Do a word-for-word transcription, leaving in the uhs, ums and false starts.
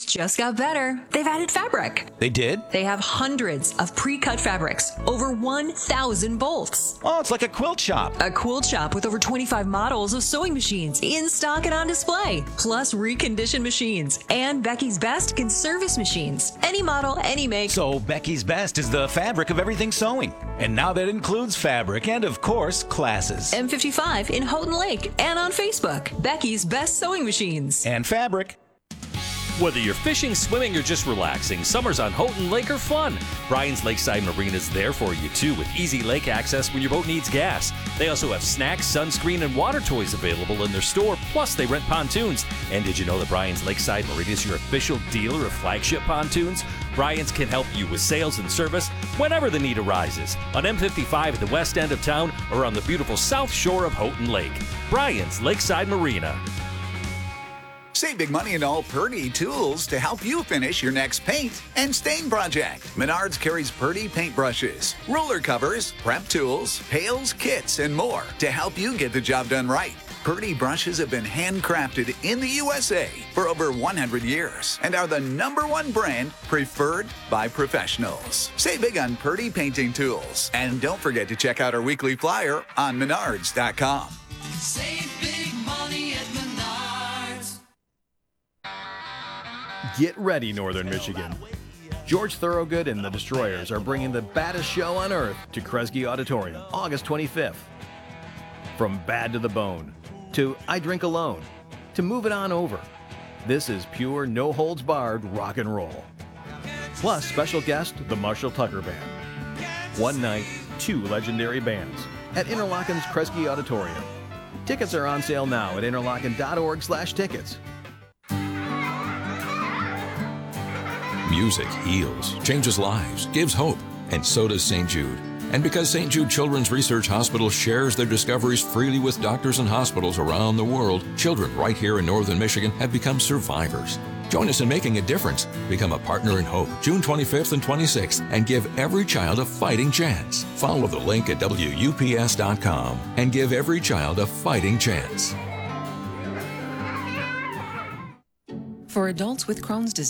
just got better. They've added fabric. They did? They have hundreds of pre-cut fabrics, over one thousand bolts. Oh, it's like a quilt shop. A quilt shop with over twenty-five models of sewing machines in stock and on display, plus reconditioned machines and Becky's Best can service machines. Any model, any make. So Becky's Best is the fabric of everything sewing. And now that includes fabric and, of course, classes. M fifty-five in Houghton Lake and on Facebook. Becky's Best Sewing Machines. And fabric. Whether you're fishing, swimming, or just relaxing, summers on Houghton Lake are fun. Bryan's Lakeside Marina is there for you, too, with easy lake access when your boat needs gas. They also have snacks, sunscreen, and water toys available in their store, plus they rent pontoons. And did you know that Bryan's Lakeside Marina is your official dealer of flagship pontoons? Bryan's can help you with sales and service whenever the need arises. On M fifty-five at the west end of town or on the beautiful south shore of Houghton Lake. Bryan's Lakeside Marina. Save big money in all Purdy tools to help you finish your next paint and stain project. Menards carries Purdy paintbrushes, ruler covers, prep tools, pails, kits, and more to help you get the job done right. Purdy brushes have been handcrafted in the U S A for over one hundred years and are the number one brand preferred by professionals. Save big on Purdy painting tools. And don't forget to check out our weekly flyer on menards dot com. Save big money at Menards. Get ready, Northern Michigan. George Thorogood and the Destroyers are bringing the baddest show on earth to Kresge Auditorium, August twenty-fifth. From Bad to the Bone, to I Drink Alone, to Move It On Over, this is pure, no-holds-barred rock and roll. Plus, special guest, the Marshall Tucker Band. One night, two legendary bands at Interlochen's Kresge Auditorium. Tickets are on sale now at interlochen dot org slash tickets. Music heals, changes lives, gives hope, and so does Saint Jude. And because Saint Jude Children's Research Hospital shares their discoveries freely with doctors and hospitals around the world, children right here in Northern Michigan have become survivors. Join us in making a difference. Become a partner in hope June twenty-fifth and twenty-sixth and give every child a fighting chance. Follow the link at W U P S dot com and give every child a fighting chance. For adults with Crohn's disease,